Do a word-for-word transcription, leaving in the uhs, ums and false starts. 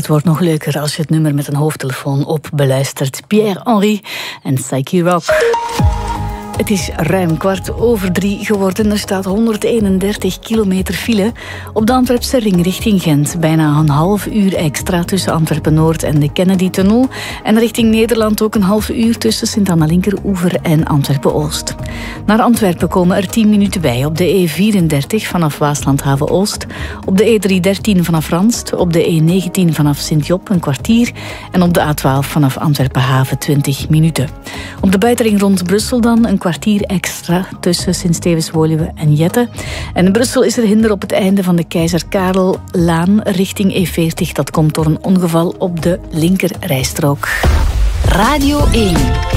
wordt nog leuker als je het nummer met een hoofdtelefoon op beluistert. Pierre Henry en Psyche Rock. Het is ruim kwart over drie geworden. Er staat honderdeenendertig kilometer file op de Antwerpse ring richting Gent. Bijna een half uur extra tussen Antwerpen-Noord en de Kennedy-tunnel. En richting Nederland ook een half uur tussen Sint-Anna-Linkeroever en Antwerpen-Oost. Naar Antwerpen komen er tien minuten bij. Op de E vierendertig vanaf Waasland-Haven-Oost. Op de E driehonderddertien vanaf Ranst. Op de E negentien vanaf Sint-Job een kwartier. En op de A twaalf vanaf Antwerpen-Haven twintig minuten. Op de buitenring rond Brussel dan een kwartier extra tussen Sint-Stevens-Woluwe en Jette. En in Brussel is er hinder op het einde van de Keizer Karel-laan richting E veertig. Dat komt door een ongeval op de linkerrijstrook. Radio één.